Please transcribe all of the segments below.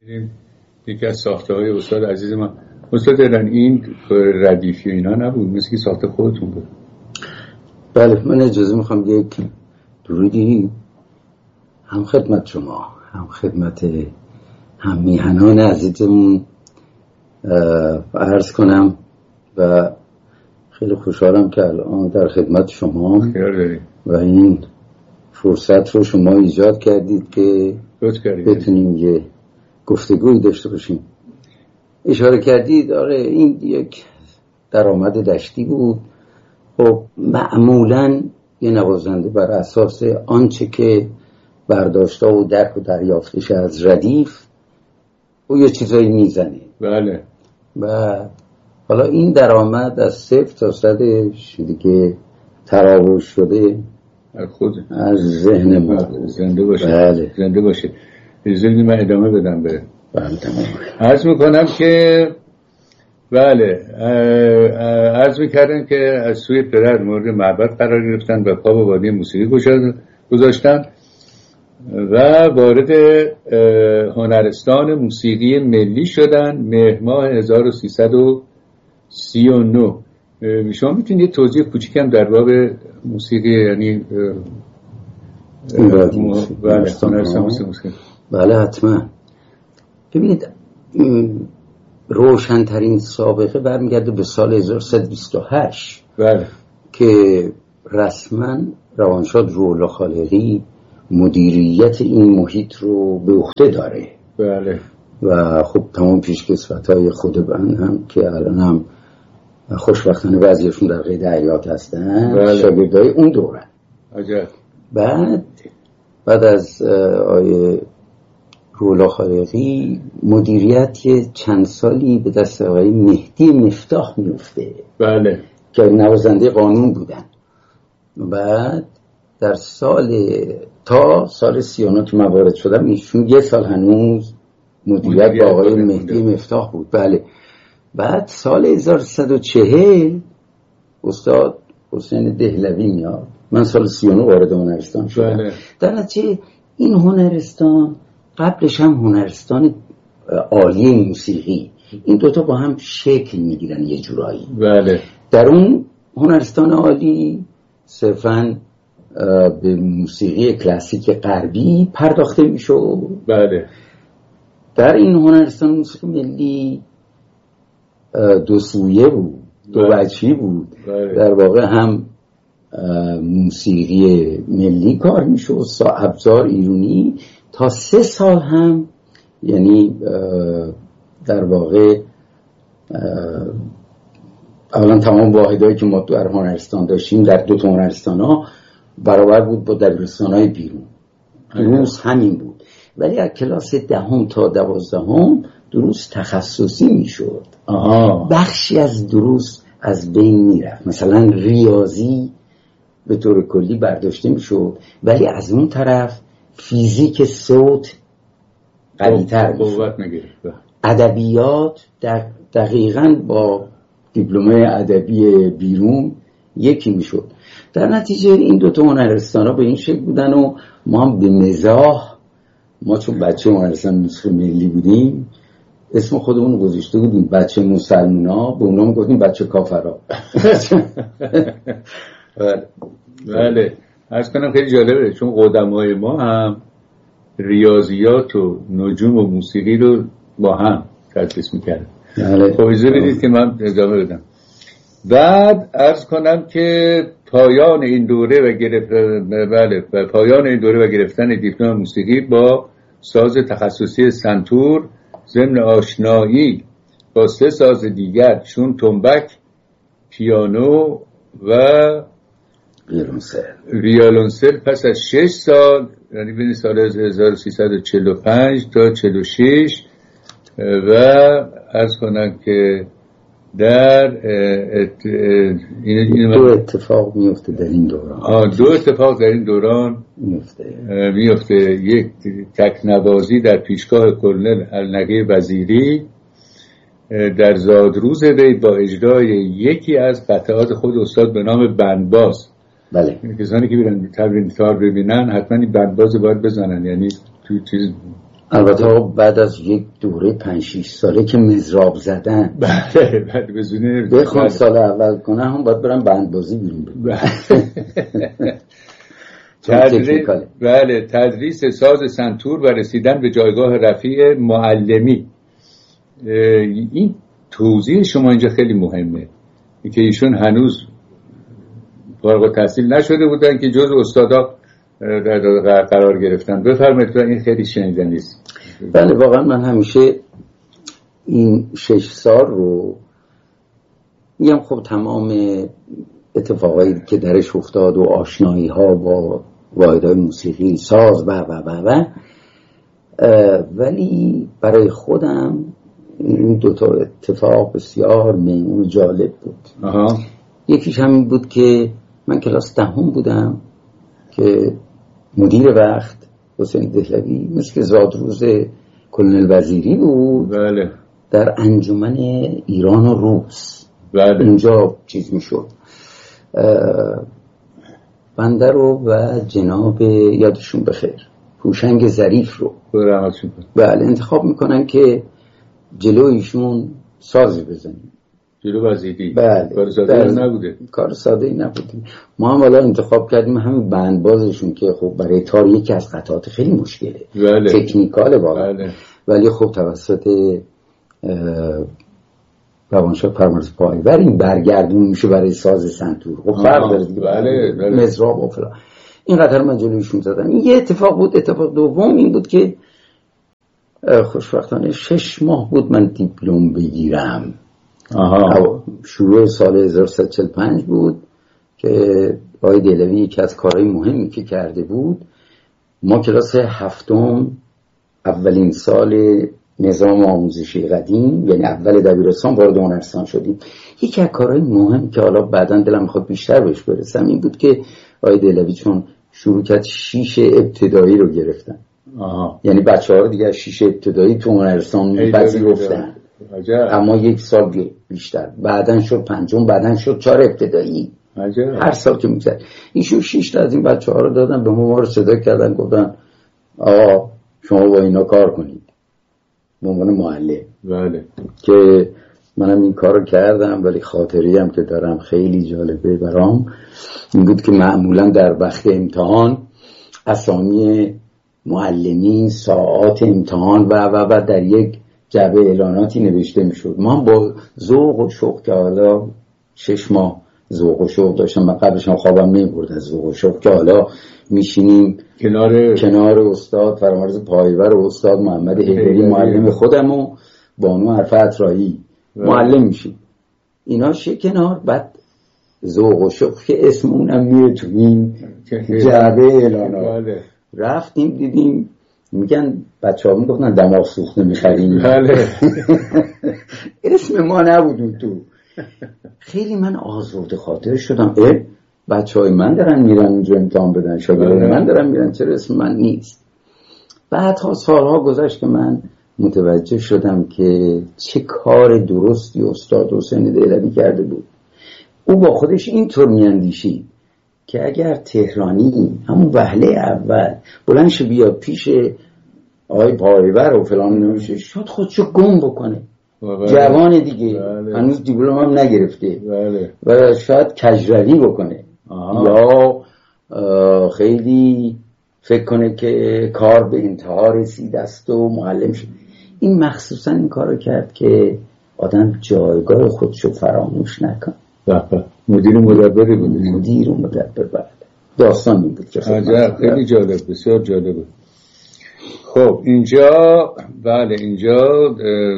یکی از ساخته‌های استاد عزیز ما. استاد دارن این ردیفی و اینا نبود، مثل که ساخته خودتون بود؟ بله، من اجازه میخوام یک درودی هم خدمت شما، هم خدمت هم میهنان عزیزمون عرض کنم و خیلی خوشحالم که الان در خدمت شما و این فرصت رو شما ایجاد کردید که بتونیم یه گفتگوی داشته باشیم. اشاره کردید آره این یک درآمد دشتی بود. خب معمولاً یه نوازنده بر اساس آنچه که برداشته و درک و دریافتش از ردیف او یه چیزایی میزنه. بله. و حالا این درآمد از 0 تا 100 دیگه تراوش شده از ذهن ما. زنده باشه. بله. زنده باشه. اجازه من ادامه بدم به بله تمام. عرض میکنم که بله عرض میکردن که از سوی پدر مورد معبد قرار گرفتن و پا به وادی موسیقی گذاشتن و وارد هنرستان موسیقی ملی شدن مهر ماه 1339. شما میتونید یه توضیح کوچیکم در باب موسیقی یعنی بله موسیقی. بله حتما. ببینید روشن‌ترین سابقه برمیگرده به سال 1128. بله. که رسما روانشاد روح‌الله خالقی مدیریت این محیط رو به عهده داره. بله. و خب تمام پیشکسوت‌های خود من هم که الان هم خوشبختانه بعضیشون در قید حیات هستن. بله. شاگردای اون دورن. عجب. بعد از آیه روح‌الله خالقی مدیریت یه چند سالی به دست آقای مهدی مفتاح میفته. بله. که نوازنده قانون بودن. بعد در تا سال 39 که من وارد شدم ایشون یه سال هنوز مدیریت با آقای مهدی مفتاح بود. بله. بعد سال 1140 استاد حسین دهلوی میاد. من سال 39 وارد هنرستان شدم. بله. در نتیجه این هنرستان قبلش هم هنرستان عالی موسیقی، این دوتا با هم شکل میگیرن یه جورایی. بله. در اون هنرستان عالی صرفاً به موسیقی کلاسیک غربی پرداخته میشد. بله. در این هنرستان موسیقی ملی دو سویه بود، دو وجهی بود. بله. در واقع هم موسیقی ملی کار میشد، ابزار ایرانی، تا 3 سال هم یعنی در واقع اولا تمام واحدهایی که ما در هنرستان داشتیم در 2 تا هنرستان ها برابر بود با دبیرستان های بیرون. دروس همین بود. ولی از کلاس 10 تا 12 دروس تخصصی میشد. بخشی از دروس از بین میرفت. مثلا ریاضی به طور کلی برداشته میشد، ولی از اون طرف فیزیک صوت قوی‌تر قوت می‌گرفت. ادبیات دقیقاً با دیپلمای ادبی بیرون یکی میشد. در نتیجه این 2 تا هنرستان ها به این شکل بودن و ما هم به مزاح، ما چون بچه هنرستان موسیقی ملی بودیم اسم خودمون گذاشته بودیم بچه مسلمونا، به اونا میگفتیم بچه کافرا. بله. عرض کنم خیلی جالبه چون قدمای ما هم ریاضیات و نجوم و موسیقی رو با هم تدریس میکردن. خب اجازه بدید که من ادامه بدم. بعد عرض کنم که پایان این دوره و گرفتن دیپلم موسیقی با ساز تخصصی سنتور ضمن آشنایی با 3 ساز دیگر چون تنبک، پیانو و ویولنسل پس از 6 سال یعنی بین سال 1345 تا 46 و عرض کنم که در این 2 اتفاق میفته در این دوران. 2 اتفاق در این دوران میفته. یک تکنوازی در پیشگاه کلنل النقی وزیری در زادروز وی با اجرای یکی از قطعات خود استاد به نام بندباز. بله. کسانی که بیرن تمرین تار ببینن حتما این بندباز باید بزنن، یعنی تو چیز البته بعد از یک دوره 5-6 ساله که مزراب زدن بعد بزونه بخوام سال اول کنه هم باید برم بندبازی بیرون بله تدریس ساز سنتور و رسیدن به جایگاه رفیع معلمی. این توضیح شما اینجا خیلی مهمه که ایشون هنوز فارغ التحصیل نشده بودن که جز استادا قرار گرفتن. بفرمایید. این خیلی شنیدنی است. بله واقعا من همیشه این 6 سال رو میگم خب تمام اتفاقایی که درش افتاد و آشنایی ها با واحدهای موسیقی ساز و ولی برای خودم این دوتا اتفاق بسیار میمون جالب بود. یکیش همین بود که من کلاس 10 بودم که مدیر وقت حسین دهلوی مثل زادروز کلونل وزیری بود. بله. در انجمن ایران و روس. بله. اونجا چیز میشد بنده رو و جناب یادشون بخیر هوشنگ ظریف رو بله انتخاب میکنن که جلویشون سازی بزنیم. جلو وزیری. بله. کار ساده نبوده. کار ساده نبوده. ما هم حالا انتخاب کردیم همین بندبازشون که خب برای تار یکی از قطعات خیلی مشکله. بله. تکنیکاله واقعا. بله. ولی خب توسط روانشاه پرمرز پایور این برگردون میشه برای ساز سنتور. خب فرق داره دیگه. بله. مزراب و فلان. این قطعه من جلویشون زدم. این یه اتفاق بود. اتفاق دوم این بود که خوشبختانه 6 ماه بود من دیپلم بگیرم. شروع سال 1345 بود که آقای دهلوی یکی از کارهای مهمی که کرده بود ما کلاس 7 اولین سال نظام آموزشی قدیم یعنی اول دبیرستان وارد هنرستان شدیم. یکی از کارهای مهم که حالا بعداً دلم میخواد بیشتر بهش برسم این بود که آقای دهلوی چون شروع کرد 6 ابتدایی رو گرفتن. یعنی بچه‌ها رو دیگه 6 ابتدایی تو هنرستان پذیرفتن. اما 1 سال بیشتر بعدن شد 5 بعدن شد 4 ابتدایی. هر سال که میگذشت ایشون 6 تا از این بچه‌ها رو دادن به ما رو صدا کردن گفتن آقا شما با اینا کار کنید به عنوان معلم. بله. که منم این کارو کردم ولی خاطری هم که دارم خیلی جالبه برام این بود که معمولا در وقت امتحان اسامی معلمین ساعات امتحان و در یک جعبه اعلاناتی نوشته میشد. ما با ذوق و شوق که حالا 6 ماه ذوق و شوق داشتم من قبلش هم خوابم نمیبرد از ذوق و شوق که حالا میشینیم کنار استاد فرامرز پایور و استاد محمد حیدری معلم خودم و بانو عرفه اطرایی معلم میشیم اینا کنار بعد ذوق و شوق که اسم اونم میره تو این جعبه اعلانات. رفتیم دیدیم میگن بچه‌ها میگفتن دماغ سوخته می‌خریم. بله. اسم ما نبود تو. خیلی من آزرده خاطر شدم. بچه‌های من دارن میرن اونجا امتحان بدن شاگردان من دارن میرن چرا اسم من نیست. بعدها سالها گذشت که من متوجه شدم که چه کار درستی استاد حسین دهلوی کرده بود. او با خودش اینطور میاندیشید که اگر تهرانی همون وهله اول بلند شه بیاد پیش آقای پایور و فلان نمیشه شاید خودشو گم بکنه. جوان دیگه. بله. هنوز دیپلم هم نگرفته. بله. و شاید کجروی بکنه. یا خیلی فکر کنه که کار به انتها رسید است و معلم شد. این مخصوصا این کارو کرد که آدم جایگاه خودشو فراموش نکنه. مدیر مدبری بود. مدیر مدبر بعد داستان این بود که خیلی جالب بسیار جالب بود. خب اینجا بله اینجا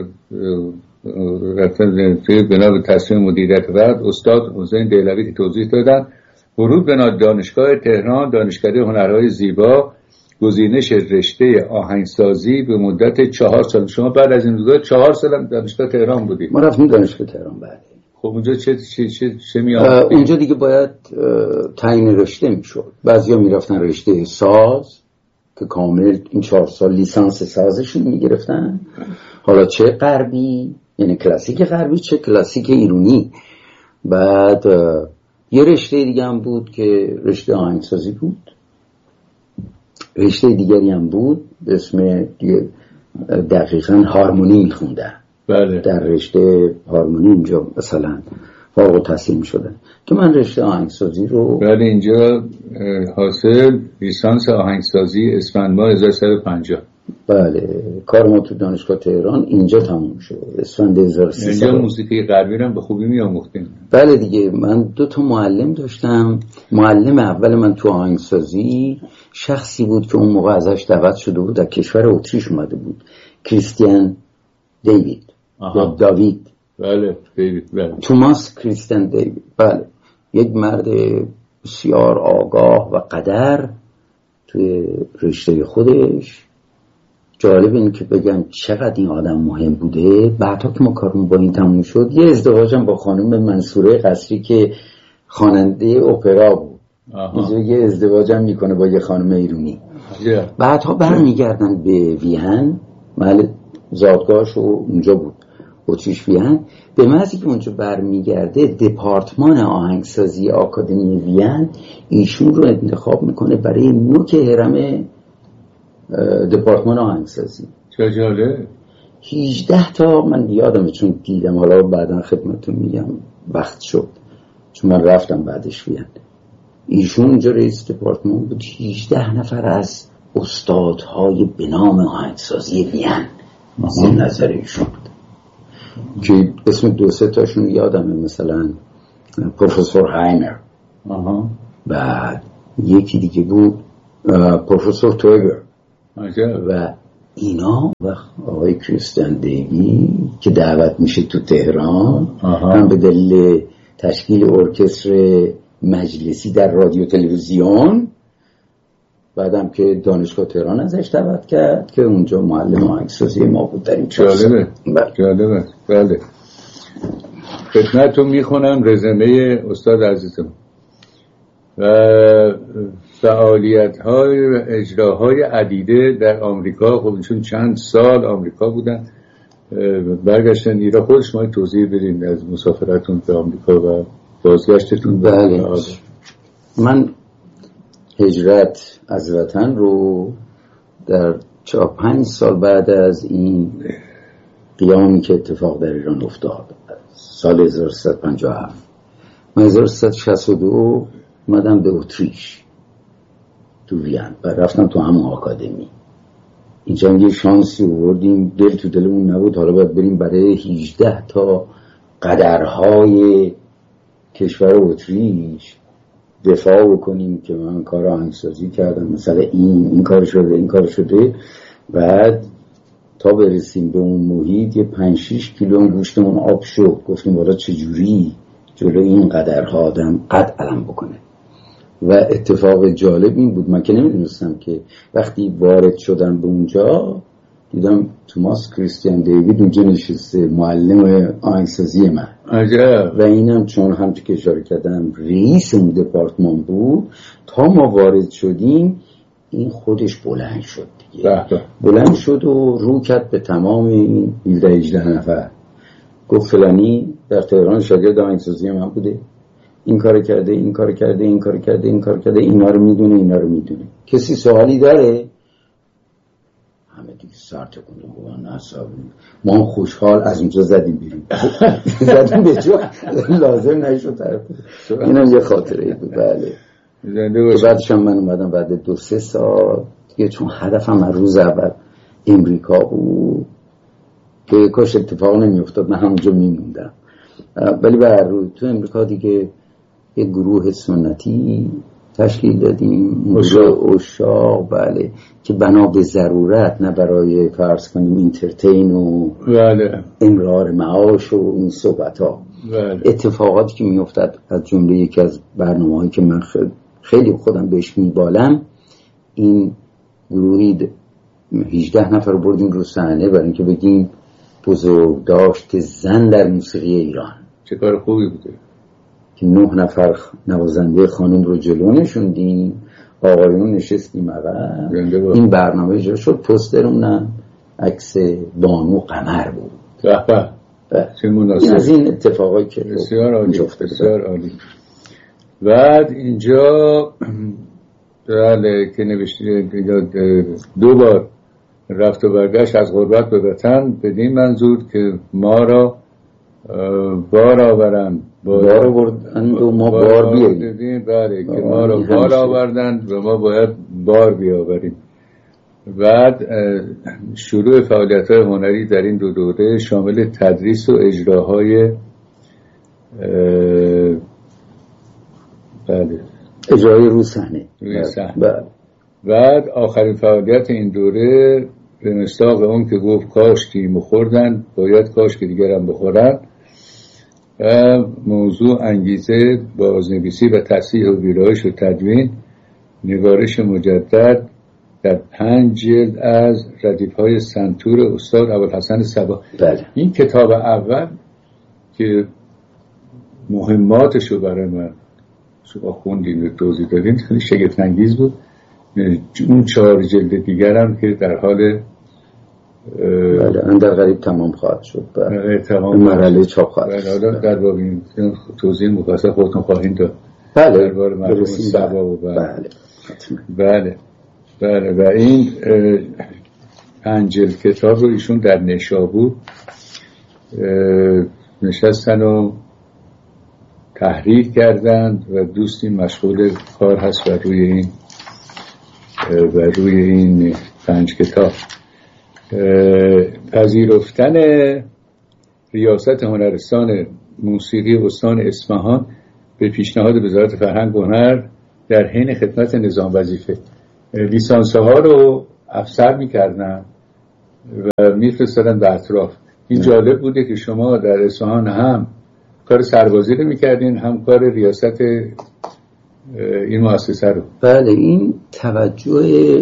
رفتن بنا به تصمیم مدیریت بعد استاد حسین دهلوی که توضیح دادن ورود به دانشگاه تهران دانشکده هنرهای زیبا گزینش رشته آهنگسازی به مدت 4 سال. شما بعد از این روزا 4 سال دانشگاه تهران بودید؟ ما رفتیم دانشگاه تهران. بعد خب اونجا چه میاد؟ اونجا دیگه باید تعیین رشته میشد. بعضیا میرفتن رشته ساز که کامل این 4 سال لیسانس سازشون میگرفتن، حالا چه غربی یعنی کلاسیک غربی چه کلاسیک ایرانی. بعد یه رشته دیگه هم بود که رشته آهنگسازی بود. رشته دیگری هم بود به اسم دقیقاً هارمونی میخوندن. بله. در رشته هارمونی اینجا مثلا فارغ التحصیل شدن که من رشته آهنگسازی رو بله اینجا حاصل لیسانس آهنگسازی اسفند ماه 1350. بله کار ما تو دانشگاه تهران اینجا تموم شد اسفند 1300. اینجا موسیقی غربی رو به خوبی می‌آموختیم. بله دیگه من 2 معلم داشتم. معلم اول من تو آهنگسازی شخصی بود که اون موقع ازش دعوت شده بود در کشور اتریش اومده بود، کریستیان دیوید یا داوید. بله دیوید. بله توماس کریستیان دیوید. بله یک مرد بسیار آگاه و قدر توی رشته خودش. جالب این که بگم چقدر این آدم مهم بوده. بعدا که ما کارمون با این تموم شد یه ازدواجم با خانم منصوره قصری که خواننده اپرا بود. اینجا یه ازدواجم میکنه با یه خانم ایرانی. بعدها برمیگردن به وین، محل زادگاهش اونجا بود، اتریش وین. به محضی که اونجا برمیگرده دپارتمان آهنگسازی آکادمی وین ایشون رو انتخاب میکنه برای نوک هرم دپارتمان آهنگسازی. چه جالب. 18 تا من یادمه چون دیدم، حالا بعدا خدمتتون میگم وقت شد چون من رفتم بعدش وین. ایشون اونجا رئیس دپارتمان بود. 18 نفر از استادهای به نام آهنگسازی وین زیر نظر ایشون بود که اسم 2-3 تاشون یادمه، مثلا پروفسور هایمر. بعد یکی دیگه بود پروفسور تویگر و اینا. و آقای کریستیان دیوی که دعوت میشه تو تهران هم به دلیل تشکیل ارکستر مجلسی در رادیو تلویزیون، بعدم که دانشگاه تهران ازش دعوت کرد که اونجا معلم آهنگسازی ما بود در این جالبه. جالبه. بله خدمتتون میخونم رزومه استاد عزیزم و فعالیت‌های و اجراهای عدیده در آمریکا. خب چون چند سال آمریکا بودن برگشتن ایران. خود شما توضیح بدین از مسافرتون به آمریکا و بازگشتتون. بله من هجرت از وطن رو در 4-5 سال بعد از این قیامی که اتفاق در ایران افتاد سال 1357 من 1362 اومدم به اتریش تو وین و رفتم تو همون آکادمی. اینجا یه شانسی آوردیم، دل تو دلمون نبود حالا باید بریم برای 18 تا قدرهای کشور اتریش دفاع بکنیم که من کار آهنگسازی کردم، مثلا این کار شده این کار شده. بعد تا برسیم به اون محیط یه 5-6 کیلو گوشتمون آب شد. گفتیم والا چجوری جلو این قدرها آدم قد علم بکنه. و اتفاق جالب این بود، من که نمیدونستم که وقتی وارد شدم به اونجا دیدم توماس کریستیان دیوید اونجا نشسته، معلم آهنگسازی من. عجب. و اینم چون همچه که اشاره کردم رئیس اون دپارتمان بود. تا ما وارد شدیم این خودش بلند شد دیگه. بلند شد و رو کرد به تمام این 17-18 نفر. گفت فلانی در تهران شاگرد آهنگسازی من بوده، این کار کرده این کار کرده این کار کرده این کار کرده، اینا رو میدونه اینا رو میدونه، کسی سوالی داره؟ همه دیگه سر تکون دادن. نصاب ما خوشحال از اونجا زدیم بیرون. زدیم به جا لازم نشد طرف. اینم یه خاطره بود. بله که بعدش هم من اومدم بعد 2-3 سال دیگه، چون هدفم از روز اول امریکا بود که کاش اتفاق نمیافتاد من همونجا میموندم. ولی به هر روی تو امریکا دیگه یه گروه سنتی تشکیل دادیم، گروه اشاق. بله که بنا به ضرورت، نه برای فرض کنیم اینترتین و بله امرار معاش و این صحبت ها. بله. اتفاقاتی که میافتد از جمله یکی از برنامه‌هایی که من خیلی خودم بهش میبالم، این گروهی 18 نفر رو بردیم رو صحنه برای اینکه بگیم بزرگداشت زن در موسیقی ایران. چه کار خوبی بوده که 9 نفر نوازنده خانم رو جلو نشوندیم، آقایون نشستیم عقب. این برنامه اجرا شد. پوسترمون عکس بانو قمر بود. چه مناسب. از این اتفاقایی که بسیار عالی. بسیار عالی. بعد اینجا بله که نوشته 2 بار رفت و برگشت از غربت به وطن، بدین منظور که ما را بار آورند، بار آوردند و ما بار بیاییم. بله که ما را بار آوردند و ما باید بار بیاوریم. بعد شروع فعالیت‌های هنری در این 2 دوره شامل تدریس و اجراهای اجرای روی صحنه. بعد آخرین فعالیت این دوره به مصداق اون که گفت کاش تیم خوردن باید کاش که دیگر هم بخورن، موضوع انگیزه بازنویسی و تصحیح و ویرایش و تدوین نگارش مجدد در 5 جلد از ردیف‌های سنتور استاد ابوالحسن صبا. بله. این کتاب اول که مهماتشو برای من شما خوندین و توضیح دادین خیلی شگفت انگیز بود. اون 4 جلد دیگر هم که در حال اندر قریب تمام خواهد شد. بله تمام مرحله چاپ خواهد شد. حالا در باب این توضیح مفصل خودتون خواهید داد. بله درباره مرحوم صبا و بله و این 5 جلد کتاب رو ایشون در نیشابور نشستن و تحریر کردند و دوستی مشغول کار هست و روی این 5 کتاب. پذیرفتن ریاست هنرستان موسیقی استان اصفهان به پیشنهاد وزارت فرهنگ و هنر در حین خدمت نظام وظیفه. لیسانسه ها رو افسر میکردن و میفرستادن به اطراف. این جالب بوده که شما در اصفهان هم کار سربازی رو میکردین هم کار ریاست این مؤسسه رو. بله این توجه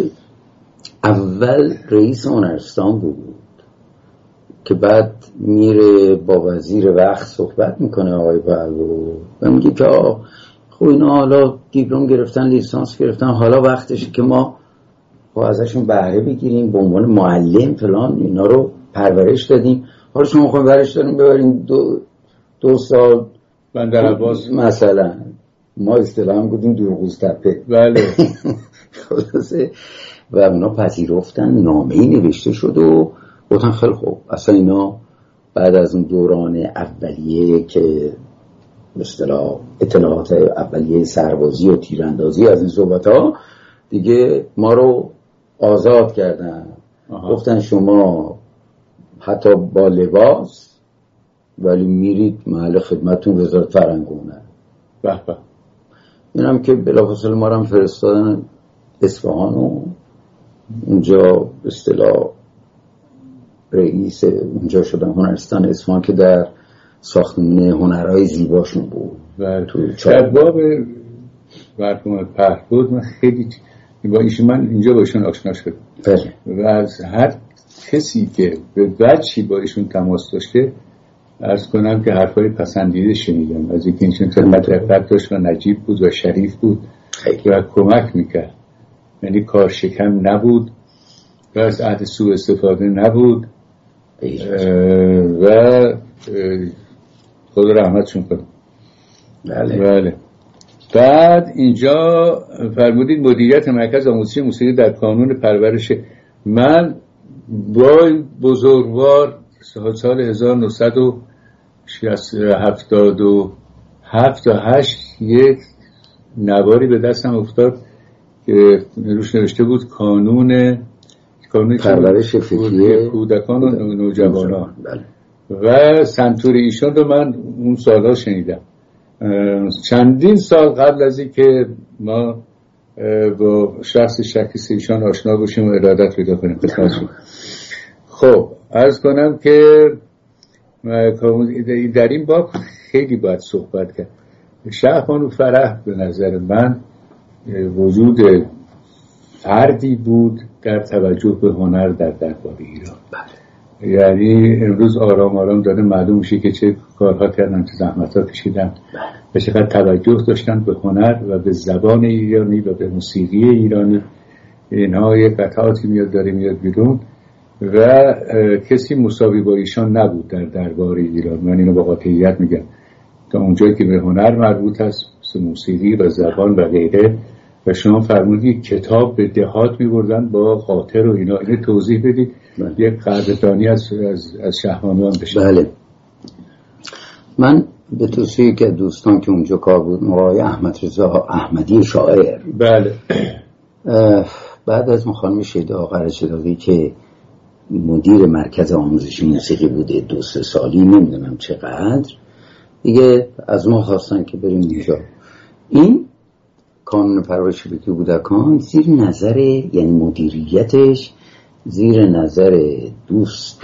اول رئیس هنرستان بود که بعد میره با وزیر وقت صحبت میکنه آقای پهلو و میگه که خب اینا حالا دیپلم گرفتن لیسانس گرفتن حالا وقتشه که ما ازشون بهره بگیریم به عنوان معلم فلان اینا رو پرورش دادیم حالا شما خواهیم برش داریم ببریم 2 سال بندر عباس مثلا ما اصطلاحاً گفتیم دورقوز تپه. بله خلاصه و اونا پذیرفتن نامه‌ای نوشته شد و گفتن خیلی خوب اصلا اینا بعد از اون دوران اولیه که به اصطلاح اطلاعات اولیه سربازی و تیراندازی از این صحبت‌ها دیگه ما رو آزاد کردن. گفتن شما حتی با لباس ولی میرید محل خدمتتون وزارت فرهنگ و هنر. به به. اینم که بلافاصله ما رو هم فرستادن اصفهان و اونجا به اصطلاح رئیس اونجا شدن هنرستان اصفهان که در ساختمان هنرهای زیباشون بود. در باب مرحوم پهلو من خیلی با ایشون من اینجا با ایشون آشنا شدم و از هر کسی که به وجهی با ایشون تماس داشته عرض کنم که حرفای پسندیده شنیدم از اینکه ایشون خدمت رفت داشت و نجیب بود و شریف بود و کمک میکرد، یعنی کار شکم نبود و از عهد سوء استفاده نبود و خدا رحمتشون کنه. بله. بعد اینجا فرمودید مدیریت مرکز آموزشی موسیقی در کانون پرورش. من با بزرگوار سال 1977 تا 8 یک نواری به دستم افتاد که روش نوشته بود کانون پرورش فکری کودکان و نوجوانان و سنتور ایشان رو من اون سالها شنیدم. چندین سال قبل از این که ما با شخص شخصی ایشان آشنا باشیم و ارادت پیدا کنیم. خب عرض کنم که در این باب خیلی باید صحبت کرد. شهربانو فرح به نظر من وجود فردی بود در توجه به هنر در دربار ایران. یعنی امروز آرام آرام داره معلوم میشه که چه کارها کردن، چه زحمت‌ها کشیدن و چقدر توجه داشتن به هنر و به زبان ایرانی و به موسیقی ایرانی. اینها یه قطعاتی میاد بیرون و کسی مساوی با ایشان نبود در دربار ایران. من اینو با قاطعیت میگم. تا اونجایی که به هنر مربوط است، موسیقی و زبان و غیره، و شما فرمودید کتاب به دهات می‌بردن با قاطر و اینا. اینو توضیح بدید. یک قدردانی از شهبانو هم بشه. بله، من به توصیه که دوستان که اونجا کار بود، آقای احمد رضا احمدی شاعر، بله، بعد از خانم شیدا قرچدادی که مدیر مرکز آموزش موسیقی بوده 2-3 سالی، نمیدونم چقدر، دیگه از ما خواستن که بریم اونجا. این کانون پرورش شبکه کودکان زیر نظر، یعنی مدیریتش زیر نظر دوست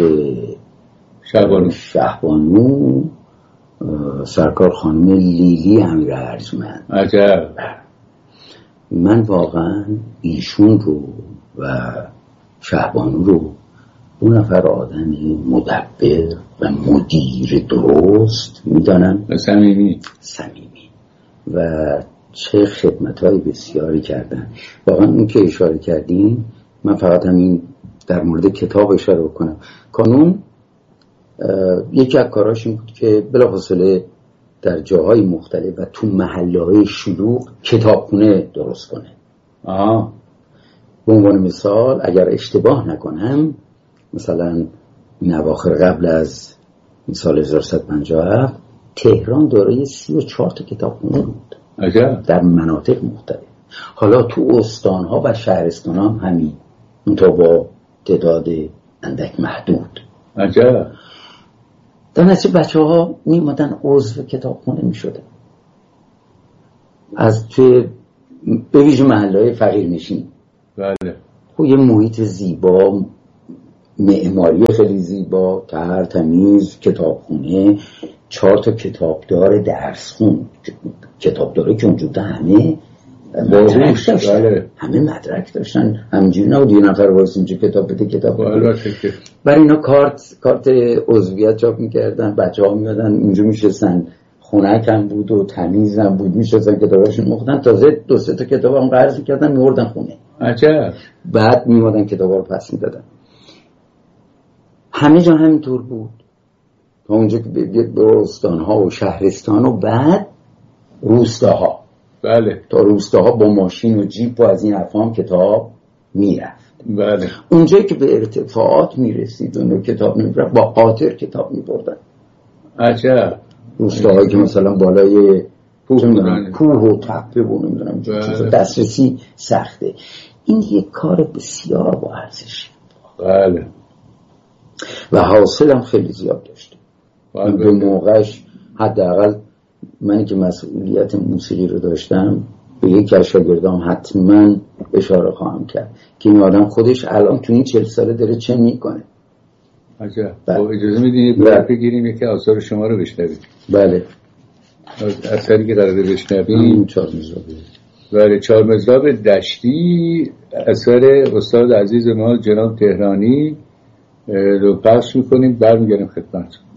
شهبانو سرکار خانم لیلی امیر ارجمند. عجب. من واقعا ایشون رو و شهبانو رو 2 نفر آدم مدبر و مدیر درست میدانم، صمیمی و چه خدمت‌های بسیاری کردن. واقعا اون که اشاره کردین، من فقط همین در مورد کتاب اشاره بکنم. کانون یکی از کاراش این بود که بلافاصله در جاهای مختلف و تو محله‌های شلوغ کتابخونه درست کنه. به عنوان مثال اگر اشتباه نکنم، مثلا این اواخر قبل از سال 1157 تهران دارای 34 تا کتابخونه بود. عجب. در مناطق مختلف. حالا تو استان‌ها و شهرستان‌ها هم همین، اونتا با تعداد اندک محدود. عجب. در نتیجه بچه‌ها می‌اومدن عضو کتابخونه می‌شدن. از توی به ویژه محله‌های فقیرنشین. بله. خب یه محیط زیبا، معماری خیلی زیبا، طرح تمیز، کتابخونه، 4 تا کتابدار درسخون، کتابداره که اونجا همه مدرک داشتن. بله. همه مدرک داشتن، همینجوری نبود یه نفر واسه اینجا کتاب بده کتاب بده. برای اینا کارت عضویت چاپ میکردن، بچه‌ها میادن اونجا میشستن، خنک هم بود و تمیز هم بود، میشستن کتاباشون مختن، تازه 2-3 تا کتاب هم قرض میکردن میوردن خونه. عجب. بعد میومدن کتابا رو پس میدادن. همه جا همینطور بود، تا اونجا که به استان‌ها و شهرستان و بعد روستاها. بله. تا روستاها با ماشین و جیپ و از این افهام کتاب میرفت. بله. اونجایی که به ارتفاعات میرسید اونو کتاب نمیرفت، با قاطر کتاب میبردن. عجب. روستاهایی که مثلا بالای کوه و تپه و نمیدونم دسترسی سخته. این یک کار بسیار با ارزش. بله. و حاصل هم خیلی زیاد داشته. به موقعش حداقل منی که مسئولیت موسیقی رو داشتم به یکی از شاگردام حتما اشاره خواهم کرد که این آدم خودش الان تو این 40 ساله داره چه میکنه. عجب. خب اجازه میدینید برای بگیریم یکی آثار شما رو بشنویم. بله. اثری که قراره بشنویم بله، 4 مضراب دشتی، اثر استاد عزیز ما جناب تهرانی رو پخش میکنیم، برمیگردیم خدمتتون.